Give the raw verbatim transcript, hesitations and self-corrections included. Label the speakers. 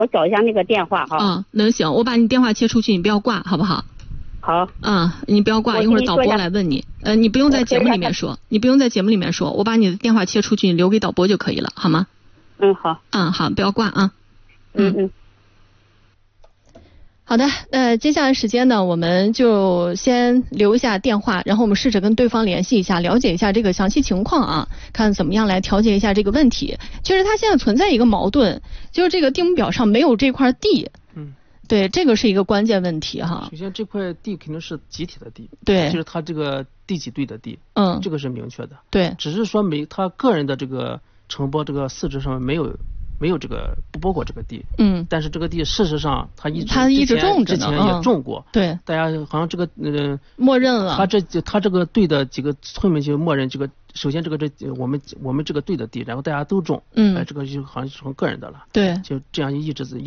Speaker 1: 我找一下那个电话哈。
Speaker 2: 嗯，能行，我把你电话切出去，你不要挂，好不好？
Speaker 1: 好。
Speaker 2: 嗯，你不要挂，一会儿导播来问你。呃，你不用在节目里面说，你不用在节目里面说，我把你的电话切出去，你留给导播就可以了，好吗？
Speaker 1: 嗯，好。
Speaker 2: 嗯，好，不要挂啊。
Speaker 1: 嗯嗯。
Speaker 2: 好的，那接下来时间呢，我们就先留一下电话，然后我们试着跟对方联系一下，了解一下这个详细情况啊，看怎么样来调节一下这个问题。其实它现在存在一个矛盾，就是这个地目表上没有这块地。
Speaker 3: 嗯，
Speaker 2: 对，这个是一个关键问题哈。
Speaker 3: 首先，这块地肯定是集体的地，
Speaker 2: 对，
Speaker 3: 就是他这个第几队的地，
Speaker 2: 嗯，
Speaker 3: 这个是明确的。
Speaker 2: 对，
Speaker 3: 只是说没他个人的这个承包这个四职上面没有。没有这个不包括这个地，
Speaker 2: 嗯，
Speaker 3: 但是这个地事实上他一直
Speaker 2: 他一直种着
Speaker 3: 呢，之前也种过，
Speaker 2: 嗯、对，
Speaker 3: 大家好像这个呃
Speaker 2: 默认了，
Speaker 3: 他这他这个队的几个村民就默认这个，首先这个这我们我们这个队的地，然后大家都种，
Speaker 2: 嗯，
Speaker 3: 哎、呃，这个就好像是从个人的了，
Speaker 2: 对，
Speaker 3: 就这样一直